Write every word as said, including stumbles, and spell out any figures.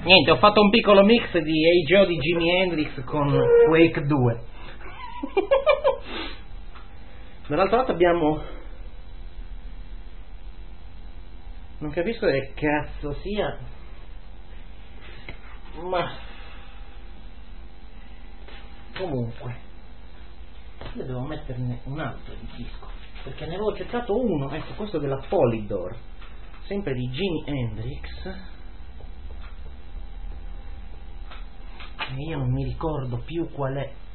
Niente, ho fatto un piccolo mix di Hey Joe di Jimi Hendrix con Quake due. Dall'altro lato abbiamo... non capisco che cazzo sia, ma comunque io devo metterne un altro di disco, perché ne avevo cercato uno, ecco, questo della Polydor, sempre di Jimi Hendrix, e io non mi ricordo più qual è.